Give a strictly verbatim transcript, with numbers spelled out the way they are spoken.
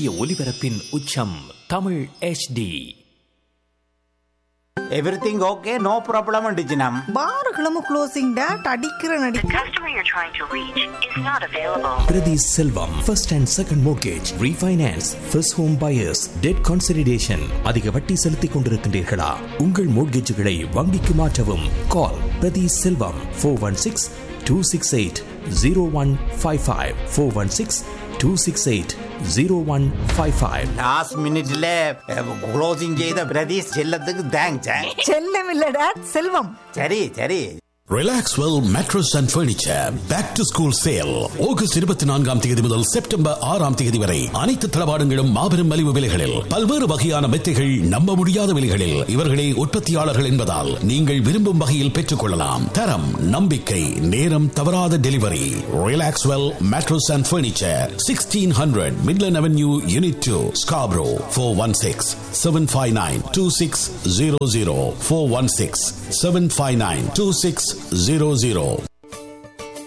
துல்லிய ஒலிபரப்பின் உச்சம் Tamil H D. Everything okay, no problem டிஜினம். பார்களும் closing date அடிக்கிற நடி. The customer you're trying to reach is not available. பிரதி செல்வம் first and second mortgage, refinance, first home buyers, debt consolidation. அதிக வட்டி செலுத்திக் கொண்டிருக்கின்றீர்களா? உங்கள் மோட்கேஜுகளை வங்கிக்கு மாற்றவும். கால் பிரதி செல்வம் four one six, two six eight, zero one five five four one six, two six eight, zero one five five. Last மினிட்ல closing செய்த பிரதீஷ் செல்லத்துக்கு தேங்க்ஸ். செல்லம் இல்ல டேட் செல்வம். சரி சரி. Relaxwell Mattress and Furniture Back to School Sale August இருபத்தி நான்காம் தேதி முதல் செப்டம்பர் ஆறாம் தேதி வரை அனைத்து தளவாடங்களும் மாபெரும் மலிவு விலைகளில், பல்வேறு வகையான மெத்தைகள் நம்ப முடியாத விலைகளில். இவர்களே உற்பத்தியாளர்கள் என்பதால் நீங்கள் விரும்பும் வகையில் பெற்றுக் கொள்ளலாம். தரம், நம்பிக்கை, நேரம் தவறாத delivery. Relaxwell Mattress and Furniture, sixteen hundred Midland Avenue, Unit two, Scarborough. four one six, seven five nine, two six zero zero four one six, seven five nine, two six zero zero.